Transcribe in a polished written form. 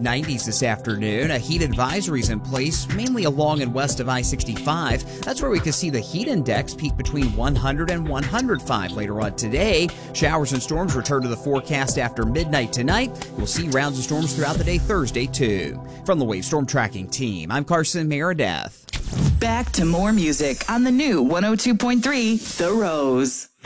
mid-90s this afternoon. A heat advisory is in place, mainly along and west of I-65. That's where we can see the heat index peak between 100 and 105 later on today. Showers and storms return to the forecast after midnight tonight. We'll see rounds of storms throughout the day Thursday, too. From the Wave Storm Tracking Team, I'm Carson Meredith. Back to more music on the new 102.3 The Rose.